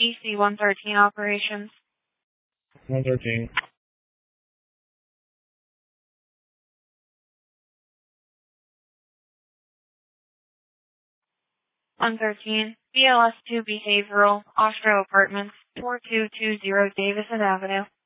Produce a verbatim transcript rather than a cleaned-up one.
E C one thirteen operations. one thirteen. one thirteen, B L S two Behavioral, Ostro Apartments, four two two zero Davison Avenue.